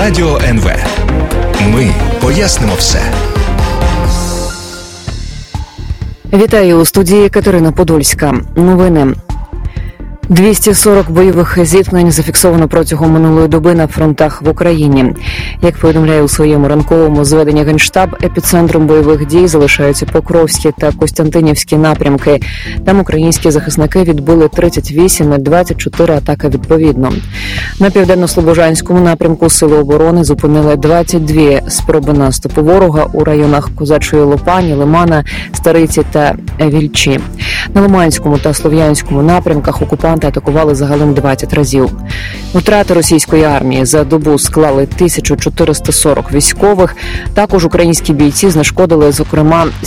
Радіо НВ. Ми пояснимо все. Вітаю, у студії Катерина Подольська. Новини. 240 бойових зіткнень зафіксовано протягом минулої доби на фронтах в Україні. Як повідомляє у своєму ранковому зведенні Генштаб, епіцентром бойових дій залишаються Покровські та Костянтинівські напрямки. Там українські захисники відбили 38 і 24 атаки відповідно. На Південно-Слобожанському напрямку Сили оборони зупинили 22 спроби наступу ворога у районах Козачої Лопані, Лимана, Стариці та Вільчі. На Лиманському та Слов'янському напрямках окупанти атакували загалом 20 разів. Втрати російської армії за добу склали 1440 військових. Також українські бійці знешкодили, зокрема,